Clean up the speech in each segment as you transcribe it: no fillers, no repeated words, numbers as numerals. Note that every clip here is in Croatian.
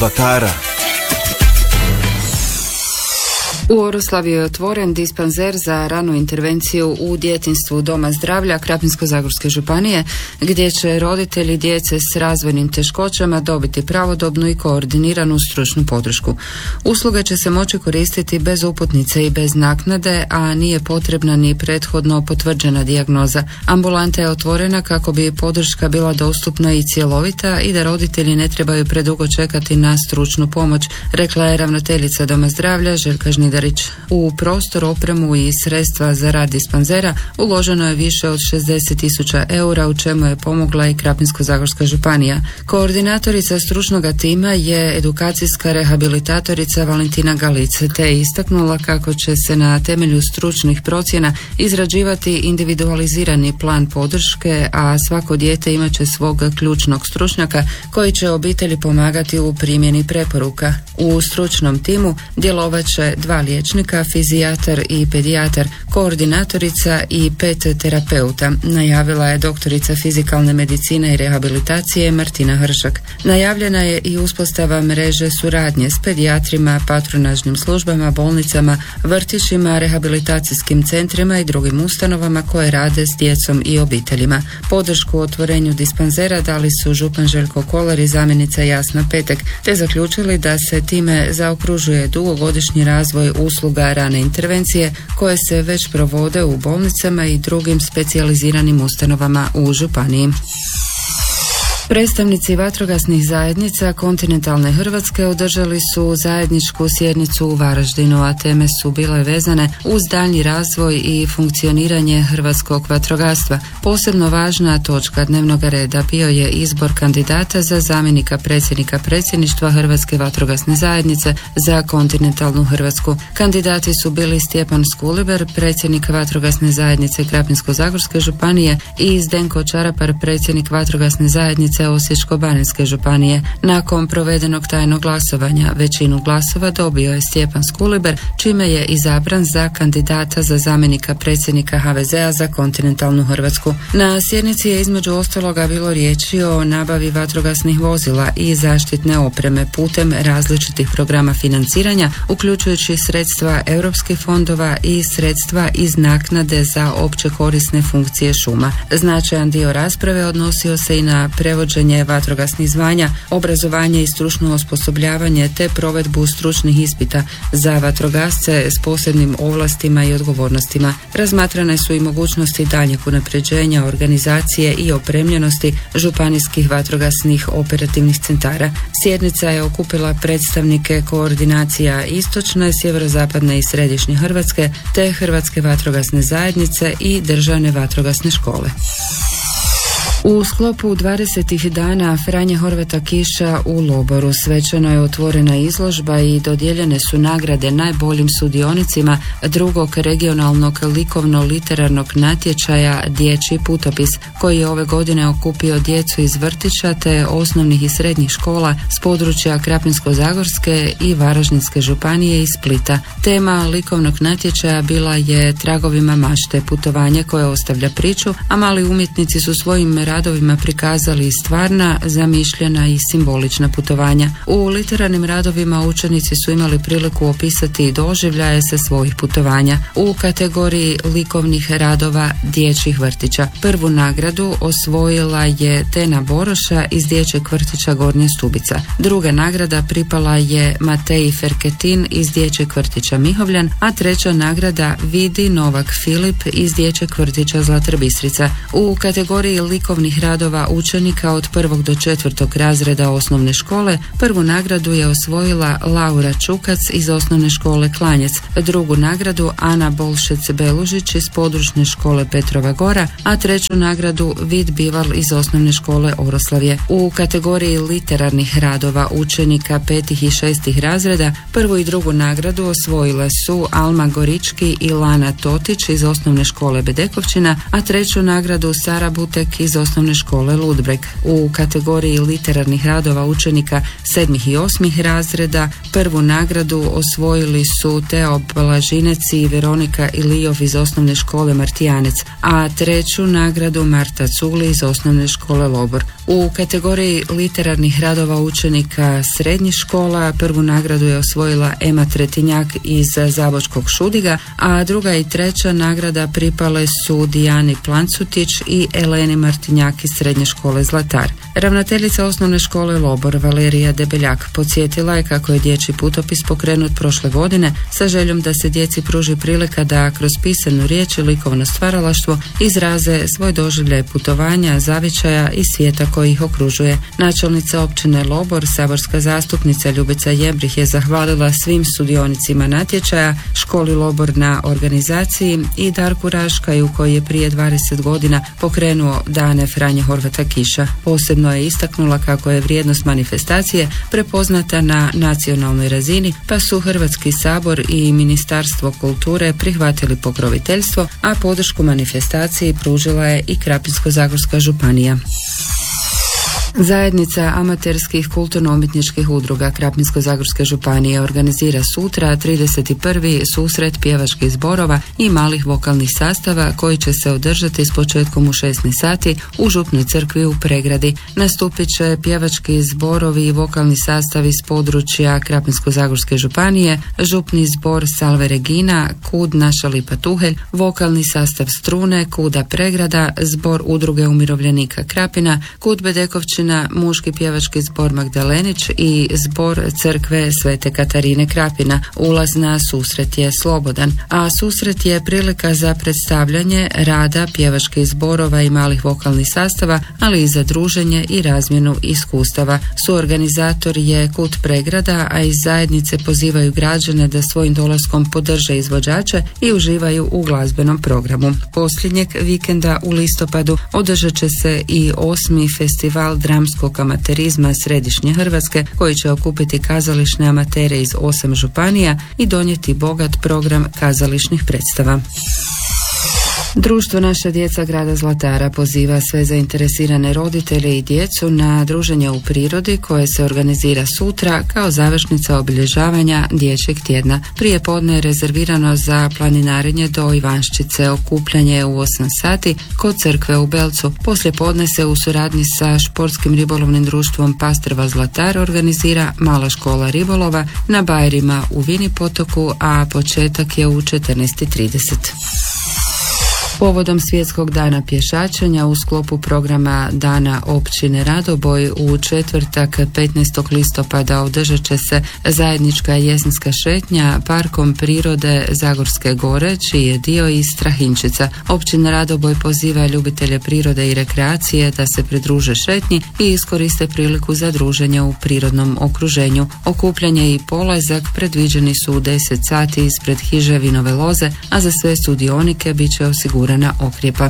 Zlatara. U Oroslavi je otvoren dispanzer za ranu intervenciju u djetinjstvu Doma zdravlja Krapinsko-zagorske županije, gdje će roditelji djece s razvojnim teškoćama dobiti pravodobnu i koordiniranu stručnu podršku. Usluge će se moći koristiti bez uputnice i bez naknade, a nije potrebna ni prethodno potvrđena dijagnoza. Ambulanta je otvorena kako bi podrška bila dostupna i cjelovita i da roditelji ne trebaju predugo čekati na stručnu pomoć, rekla je ravnateljica Doma zdravlja Željka Žnidarić. U prostor, opremu i sredstva za rad dispanzera uloženo je više od 60.000 eura, u čemu je pomogla i Krapinsko-zagorska županija. Koordinatorica stručnog tima je edukacijska rehabilitatorica Valentina Galice, te je istaknula kako će se na temelju stručnih procjena izrađivati individualizirani plan podrške, a svako dijete imat će svog ključnog stručnjaka koji će obitelji pomagati u primjeni preporuka. U stručnom timu djelovat će 2 liječnika, fizijatar i pedijatar, koordinatorica i 5 terapeuta, najavila je doktorica fizikalne medicine i rehabilitacije Martina Hršak. Najavljena je i uspostava mreže suradnje s pedijatrima, patronažnim službama, bolnicama, vrtićima, rehabilitacijskim centrima i drugim ustanovama koje rade s djecom i obiteljima. Podršku otvorenju dispanzera dali su župan Željko Kolar i zamjenica Jasna Petek, te zaključili da se time zaokružuje dugogodišnji razvoj usluga rane intervencije koje se već provode u bolnicama i drugim specijaliziranim ustanovama u županiji. Predstavnici vatrogasnih zajednica kontinentalne Hrvatske održali su zajedničku sjednicu u Varaždinu, a teme su bile vezane uz daljnji razvoj i funkcioniranje hrvatskog vatrogastva. Posebno važna točka dnevnog reda bio je izbor kandidata za zamjenika predsjednika predsjedništva Hrvatske vatrogasne zajednice za kontinentalnu Hrvatsku. Kandidati su bili Stjepan Skuliber, predsjednik vatrogasne zajednice Krapinsko-zagorske županije, i Zdenko Čarapar, predsjednik vatrogasne zajednice Osječko-baranjske županije. Nakon provedenog tajnog glasovanja većinu glasova dobio je Stjepan Skuliber, čime je izabran za kandidata za zamjenika predsjednika HVZ-a za kontinentalnu Hrvatsku. Na sjednici je između ostaloga bilo riječi o nabavi vatrogasnih vozila i zaštitne opreme putem različitih programa financiranja, uključujući sredstva europskih fondova i sredstva iz naknade za opće korisne funkcije šuma. Značajan dio rasprave odnosio se i na prevođenje vatrogasnih zvanja, obrazovanje i stručno osposobljavanje te provedbu stručnih ispita za vatrogasce s posebnim ovlastima i odgovornostima. Razmatrane su i mogućnosti daljnjeg unapređenja organizacije i opremljenosti županijskih vatrogasnih operativnih centara. Sjednica je okupila predstavnike koordinacija istočne, sjeverozapadne i središnje Hrvatske te Hrvatske vatrogasne zajednice i državne vatrogasne škole. U sklopu 20 dana Franje Horvata Kiša u Loboru svečano je otvorena izložba i dodijeljene su nagrade najboljim sudionicima drugog regionalnog likovno-literarnog natječaja Dječji putopis, koji je ove godine okupio djecu iz vrtića te osnovnih i srednjih škola s područja Krapinsko-zagorske i Varaždinske županije i Splita. Tema likovnog natječaja bila je Tragovima mašte, putovanje koje ostavlja priču, a mali umjetnici su svojim radovima prikazali stvarna, zamišljena i simbolična putovanja. U literarnim radovima učenici su imali priliku opisati doživljaje sa svojih putovanja. U kategoriji likovnih radova dječjih vrtića prvu nagradu osvojila je Tena Boroša iz dječjeg vrtića Gornja Stubica. Druga nagrada pripala je Mateji Ferketin iz dječjeg vrtića Mihovljan, a treća nagrada Vidi Novak Filip iz dječjeg vrtića Zlatar Bistrica. U kategoriji likovnih radova učenika od 1. do 4. razreda osnovne škole prvu nagradu je osvojila Laura Čukac iz osnovne škole Klanjec, drugu nagradu Ana Bolšec-Belužić iz područne škole Petrova Gora, a treću nagradu Vid Bival iz osnovne škole Oroslavje. U kategoriji literarnih radova učenika 5. i 6. razreda prvu i drugu nagradu osvojile su Alma Gorički i Lana Totić iz osnovne škole Bedekovčina, a treću nagradu Sara Butek iz osnovne osnovne škole Ludbreg. U kategoriji literarnih radova učenika 7. i 8. razreda prvu nagradu osvojili su Teo Blažinec i Veronika Ilijov iz osnovne škole Martijanec, a treću nagradu Marta Culi iz osnovne škole Lobor. U kategoriji literarnih radova učenika srednjih škola prvu nagradu je osvojila Ema Tretinjak iz Zabočkog Šudiga, a druga i treća nagrada pripale su Dijani Plancutić i Eleni Martinjak iz srednje škole Zlatar. Ravnateljica osnovne škole Lobor Valerija Debeljak podsjetila je kako je dječji putopis pokrenut prošle godine sa željom da se djeci pruži prilika da kroz pisanu riječ i likovno stvaralaštvo izraze svoj doživljaj putovanja, zavičaja i svijeta koji ih okružuje. Načelnica općine Lobor, saborska zastupnica Ljubica Jebrih je zahvalila svim sudionicima natječaja, školi Lobor na organizaciji i Darku Raškaju koji je prije 20 godina pokrenuo Dane Franje Horvata Kiša. Posebno je istaknula kako je vrijednost manifestacije prepoznata na nacionalnoj razini, pa su Hrvatski sabor i Ministarstvo kulture prihvatili pokroviteljstvo, a podršku manifestaciji pružila je i Krapinsko-zagorska županija. Zajednica amaterskih kulturno-umjetničkih udruga Krapinsko-zagorske županije organizira sutra 31. susret pjevačkih zborova i malih vokalnih sastava koji će se održati s početkom u 16 sati u Župnoj crkvi u Pregradi. Nastupit će pjevački zborovi i vokalni sastavi s područja Krapinsko-zagorske županije, Župni zbor Salve Regina, Kud Naša Lipa Tuhelj, vokalni sastav Strune, Kuda Pregrada, zbor udruge umirovljenika Krapina, Kud Bedekovčina, muški pjevački zbor Magdalenić i zbor crkve Svete Katarine Krapina. Ulaz na susret je slobodan, a susret je prilika za predstavljanje rada pjevačkih zborova i malih vokalnih sastava, ali i za druženje i razmjenu iskustava. Suorganizator je Kut Pregrada, a iz zajednice pozivaju građane da svojim dolaskom podrže izvođače i uživaju u glazbenom programu. Posljednjeg vikenda u listopadu održat će se i 8. festival dramskog amaterizma Središnje Hrvatske koji će okupiti kazališne amatere iz 8 županija i donijeti bogat program kazališnih predstava. Društvo Naša djeca grada Zlatara poziva sve zainteresirane roditelje i djecu na druženje u prirodi koje se organizira sutra kao završnica obilježavanja dječjeg tjedna. Prije podne je rezervirano za planinarenje do Ivanščice, okupljanje u 8 sati kod crkve u Belcu. Poslije podne se u suradnji sa športskim ribolovnim društvom Pastrva Zlatar organizira mala škola ribolova na bajerima u Vini potoku, a početak je u 14:30. Povodom Svjetskog dana pješačenja u sklopu programa Dana općine Radoboj u četvrtak 15. listopada održat će se zajednička jesenska šetnja parkom prirode Zagorske gore, čiji je dio iz Strahinčica. Općina Radoboj poziva ljubitelje prirode i rekreacije da se pridruže šetnji i iskoriste priliku za druženje u prirodnom okruženju. Okupljanje i polazak predviđeni su u 10 sati ispred hiže Vinove loze, a za sve sudionike bit će osigurana okrijepa.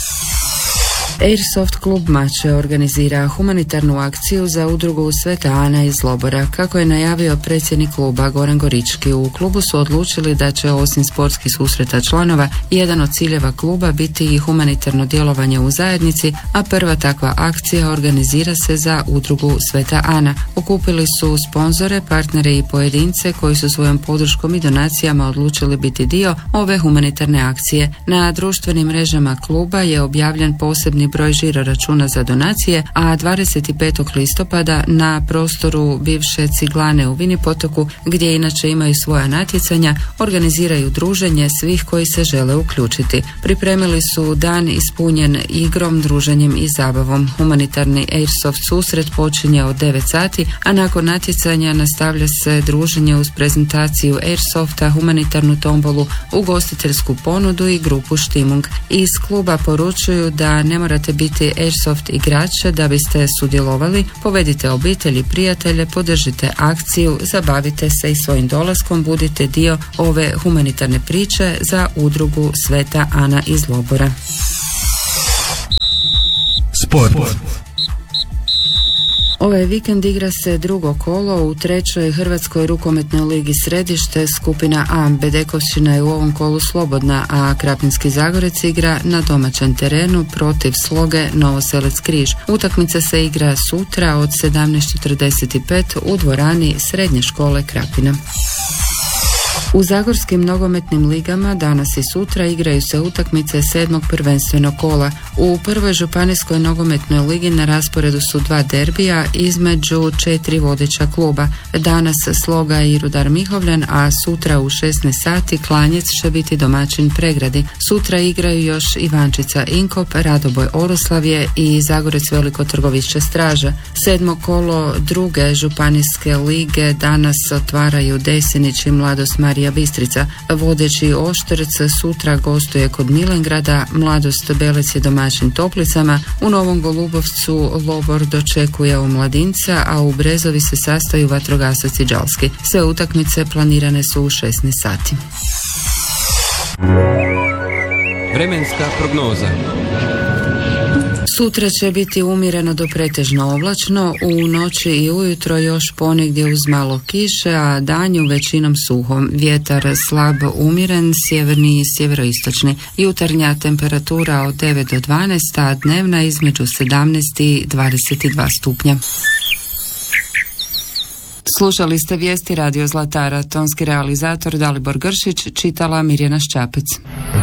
Airsoft klub Mače organizira humanitarnu akciju za udrugu Sveta Ana iz Lobora. Kako je najavio predsjednik kluba Goran Gorički, u klubu su odlučili da će osim sportskih susreta članova, jedan od ciljeva kluba biti i humanitarno djelovanje u zajednici, a prva takva akcija organizira se za udrugu Sveta Ana. Okupili su sponzore, partnere i pojedince koji su svojom podrškom i donacijama odlučili biti dio ove humanitarne akcije. Na društvenim mrežama kluba je objavljen posebni broj žiro računa za donacije, a 25. listopada na prostoru bivše Ciglane u Vini potoku, gdje inače imaju svoja natjecanja, organiziraju druženje svih koji se žele uključiti. Pripremili su dan ispunjen igrom, druženjem i zabavom. Humanitarni Airsoft susret počinje od 9 sati, a nakon natjecanja nastavlja se druženje uz prezentaciju Airsofta, humanitarnu tombolu, ugostiteljsku ponudu i grupu Štimung. Iz kluba poručuju da ne morate biti Airsoft igrače da biste sudjelovali, povedite obitelj i prijatelje, podržite akciju, zabavite se i svojim dolaskom budite dio ove humanitarne priče za udrugu Sveta Ana iz Lobora. Sport. Ovaj vikend igra se drugo kolo u trećoj Hrvatskoj rukometnoj ligi Središte, skupina A. Bedekovšćina je u ovom kolu slobodna, a Krapinski Zagorec igra na domaćem terenu protiv Sloge Novoselec Križ. Utakmica se igra sutra od 17:45 u dvorani Srednje škole Krapina. U zagorskim nogometnim ligama danas i sutra igraju se utakmice 7. prvenstvenog kola. U prvoj županijskoj nogometnoj ligi na rasporedu su dva derbija između 4 vodeća kluba. Danas Sloga i Rudar Mihovljan, a sutra u 16 sati Klanjec će biti domaćin Pregradi. Sutra igraju još Ivančica Inkop, Radoboj Oroslavje i Zagorec Veliko Trgovište Straža. 7. kolo druge županijske lige danas otvaraju Desinić i Mladost Marija Bistrica. Vodeći Oštrc sutra gostuje kod Milengrada, Mladost Belec je domaćin Toplicama, u Novom Golubovcu Lobor dočekuje Omladinca, a u Brezovi se sastaju vatrogasac i Đalski. Sve utakmice planirane su u 16 sati. Vremenska prognoza. Sutra će biti umjereno do pretežno oblačno, u noći i ujutro još ponegdje uz malo kiše, a danju većinom suho. Vjetar slab umjeren, sjeverni i sjeveroistočni. Jutarnja temperatura od 9 do 12, a dnevna između 17 i 22 stupnja. Slušali ste vijesti Radio Zlatara, tonski realizator Dalibor Gršić, čitala Mirjana Šćapec.